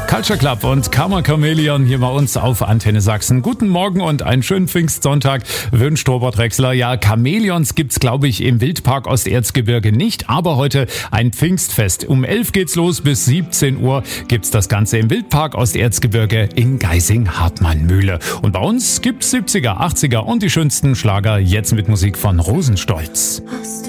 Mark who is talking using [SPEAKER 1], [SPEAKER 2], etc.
[SPEAKER 1] Culture Club und Karma Chameleon hier bei uns auf Antenne Sachsen. Guten Morgen und einen schönen Pfingstsonntag wünscht Robert Rexler. Ja, Chamäleons gibt's, glaube ich, im Wildpark Osterzgebirge nicht, aber heute ein Pfingstfest. Um 11 geht's los, bis 17 Uhr gibt's das Ganze im Wildpark Osterzgebirge in Geising-Hartmann-Mühle. Und bei uns gibt's 70er, 80er und die schönsten Schlager jetzt mit Musik von Rosenstolz.